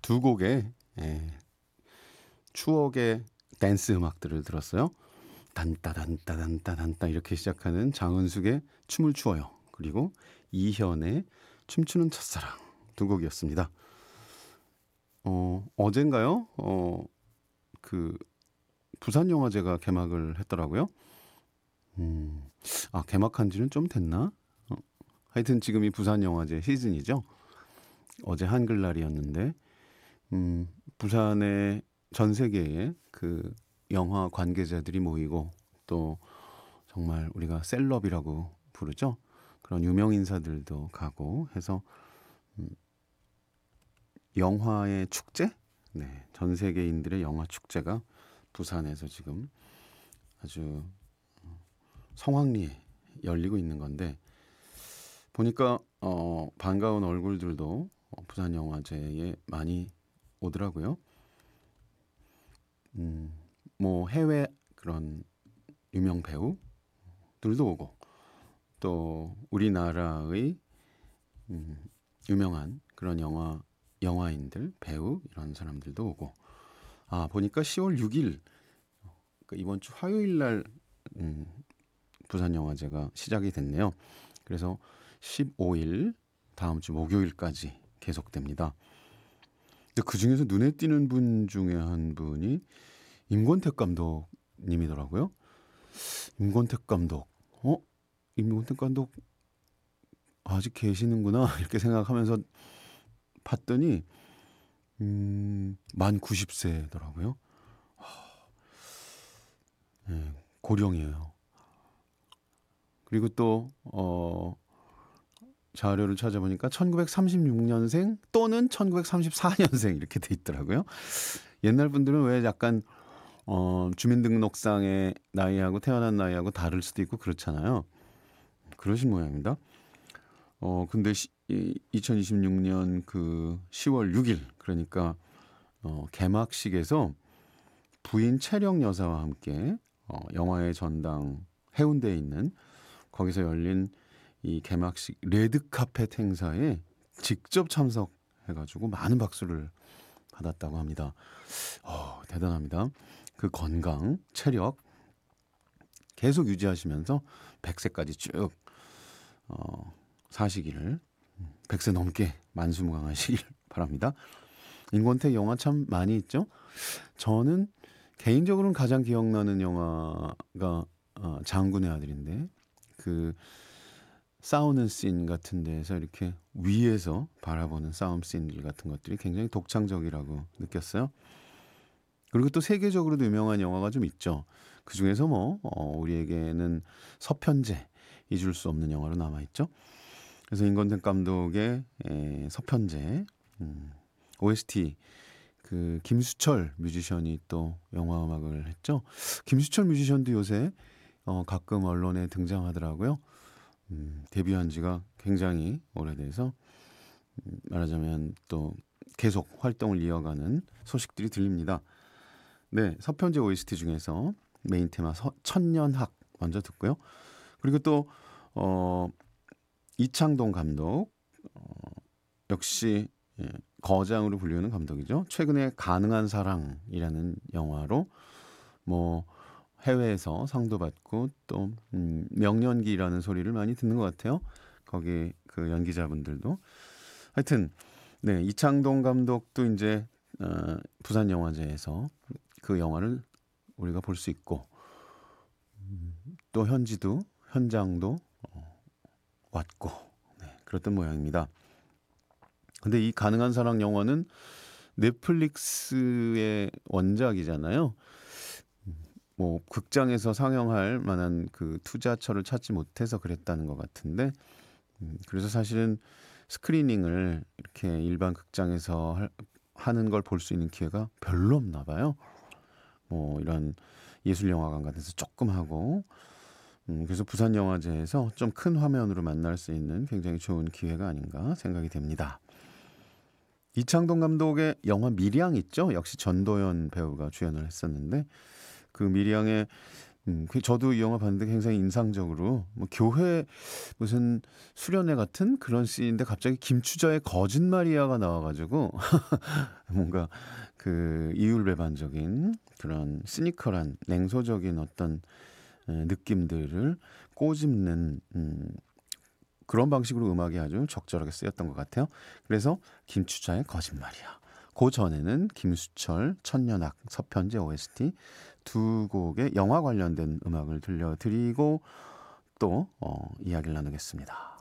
두 곡의 추억의 댄스 음악들을 들었어요. 단따단따단따단따 이렇게 시작하는 장은숙의 춤을 추어요. 그리고 이현의 춤추는 첫사랑 두 곡이었습니다. 어젠가요? 그 부산 영화제가 개막을 했더라고요. 개막한 지는 좀 됐나? 하여튼 지금이 부산 영화제 시즌이죠. 어제 한글날이었는데 부산의 전 세계의 그 영화 관계자들이 모이고 또 정말 우리가 셀럽이라고 부르죠. 그런 유명 인사들도 가고 해서 영화의 축제? 네, 전 세계인들의 영화 축제가 부산에서 지금 아주 성황리에 열리고 있는 건데 보니까 반가운 얼굴들도 부산 영화제에 많이 오더라고요. 뭐 해외 그런 유명 배우들도 오고 또 우리나라의 유명한 그런 영화인들 배우 이런 사람들도 오고 보니까 10월 6일 그러니까 이번 주 화요일 날 부산 영화제가 시작이 됐네요. 그래서 15일 다음 주 목요일까지 계속됩니다. 근데 그 중에서 눈에 띄는 분 중에 한 분이 임권택 감독님이더라고요. 임권택 감독, 임권택 감독 아직 계시는구나 이렇게 생각하면서 봤더니 만 90세더라고요. 네, 고령이에요. 그리고 또 자료를 찾아보니까 1936년생 또는 1934년생 이렇게 돼 있더라고요. 옛날 분들은 왜 약간 주민등록상의 나이하고 태어난 나이하고 다를 수도 있고 그렇잖아요. 그러신 모양입니다. 근데 2026년 그 10월 6일 그러니까 개막식에서 부인 채령 여사와 함께 영화의 전당 해운대에 있는 거기서 열린 이 개막식 레드카펫 행사에 직접 참석해가지고 많은 박수를 받았다고 합니다. 대단합니다. 그 건강, 체력 계속 유지하시면서 100세까지 쭉 사시기를 100세 넘게 만수무강하시길 바랍니다. 임권택 영화 참 많이 있죠. 저는 개인적으로는 가장 기억나는 영화가 장군의 아들인데 그 싸우는 씬 같은 데서 이렇게 위에서 바라보는 싸움 씬들 같은 것들이 굉장히 독창적이라고 느꼈어요. 그리고 또 세계적으로도 유명한 영화가 좀 있죠. 그 중에서 뭐 우리에게는 서편제 잊을 수 없는 영화로 남아 있죠. 그래서 임권택 감독의 서편제 OST 그 김수철 뮤지션이 또 영화 음악을 했죠. 김수철 뮤지션도 요새 가끔 언론에 등장하더라고요. 데뷔한 지가 굉장히 오래돼서 말하자면 또 계속 활동을 이어가는 소식들이 들립니다. 네, 서편제 OST 중에서 메인 테마 천년학 먼저 듣고요. 그리고 또 이창동 감독 역시 거장으로 불리는 감독이죠. 최근에 가능한 사랑이라는 영화로 뭐 해외에서 상도 받고 또 명년기라는 소리를 많이 듣는 것 같아요. 거기 그 연기자분들도 하여튼 네 이창동 감독도 이제 부산 영화제에서 그 영화를 우리가 볼 수 있고 또 현장도 왔고 그랬던 모양입니다. 근데 이 가능한 사랑 영화는 넷플릭스의 원작이잖아요. 뭐 극장에서 상영할 만한 그 투자처를 찾지 못해서 그랬다는 것 같은데 그래서 사실은 스크리닝을 이렇게 일반 극장에서 하는 걸 볼 수 있는 기회가 별로 없나 봐요. 뭐 이런 예술영화관 같은 데서 조금 하고 그래서 부산영화제에서 좀 큰 화면으로 만날 수 있는 굉장히 좋은 기회가 아닌가 생각이 됩니다. 이창동 감독의 영화 밀양 있죠? 역시 전도연 배우가 주연을 했었는데 그 밀양의 저도 이 영화 봤는데 굉장히 인상적으로 뭐 교회 무슨 수련회 같은 그런 씬인데 갑자기 김추자의 거짓말이야가 나와 가지고 뭔가 그 이율배반적인 그런 시니컬한 냉소적인 어떤 느낌들을 꼬집는 그런 방식으로 음악이 아주 적절하게 쓰였던 것 같아요. 그래서 김추자의 거짓말이야. 그 전에는 김수철, 천년악, 서편제 OST 두 곡의 영화 관련된 음악을 들려드리고 또 이야기를 나누겠습니다.